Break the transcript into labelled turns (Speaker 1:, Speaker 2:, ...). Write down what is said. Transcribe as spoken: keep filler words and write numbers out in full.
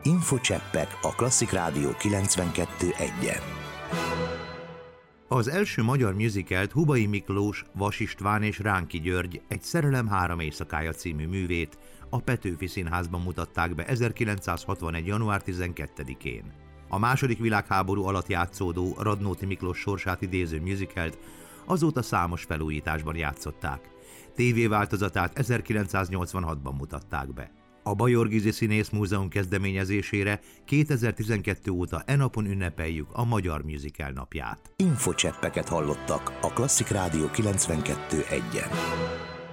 Speaker 1: Infocseppek a Klasszik Rádió kilencvenkettő egyen.
Speaker 2: Az első magyar musicalt Hubay Miklós, Vas István és Ránki György Egy szerelem három éjszakája című művét a Petőfi Színházban mutatták be ezerkilencszázhatvanegy. január tizenkettedikén. A második világháború alatt játszódó Radnóti Miklós sorsát idéző musicalt azóta számos felújításban játszották. Tévéváltozatát ezerkilencszáznyolcvanhatban mutatták be. A Bajor Gizi Színész Múzeum kezdeményezésére kétezer-tizenkettő óta e napon ünnepeljük a Magyar Musical napját.
Speaker 1: Infocseppeket hallottak a Klasszik Rádió kilencvenkettő egyen.